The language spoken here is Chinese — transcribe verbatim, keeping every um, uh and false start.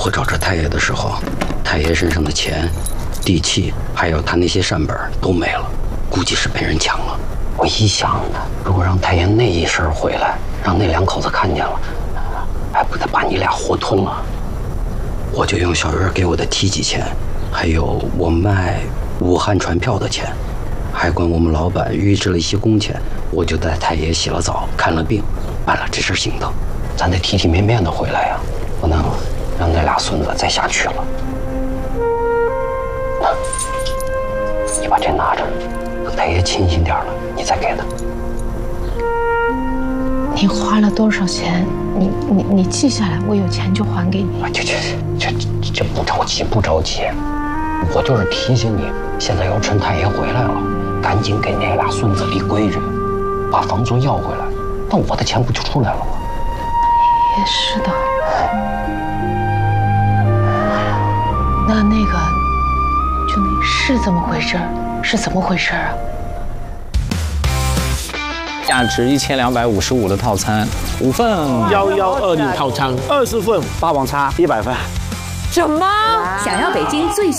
我找着太爷的时候，太爷身上的钱、地契，还有他那些善本都没了，估计是被人抢了。我一想呢，如果让太爷那一身回来，让那两口子看见了，还不得把你俩活吞了？我就用小月给我的梯级钱，还有我卖武汉船票的钱，还管我们老板预支了一些工钱，我就带太爷洗了澡、看了病，办了这身行头。咱得体体面面的回来呀，不能让那俩孙子再下去了。你把这拿着，等太爷清醒点了，你再给他。 你花了多少钱？你你你记下来，我有钱就还给你。 啊，这这这这这不着急，不着急。我就是提醒你，现在要趁太爷回来了，赶紧给那俩孙子立规矩，把房租要回来，那我的钱不就出来了吗？ 也是的。那那个，就那是怎么回事？是怎么回事啊？ 价值一千两百五十五的套餐，五份幺幺二零套餐，二十份霸王餐一百份。 什么？想要北京最